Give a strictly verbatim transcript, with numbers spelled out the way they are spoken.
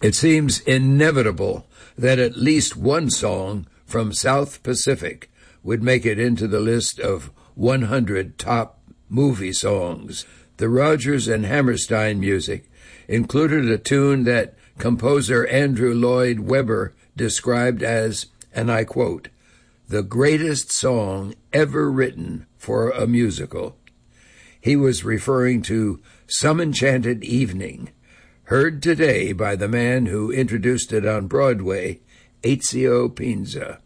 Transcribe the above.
It seems inevitable that at least one song from South Pacific would make it into the list of one hundred top movie songs. The Rodgers and Hammerstein music included a tune that composer Andrew Lloyd Webber described as, and I quote, "the greatest song ever written for a musical." He was referring to Some Enchanted Evening, heard today by the man who introduced it on Broadway, Ezio Pinza.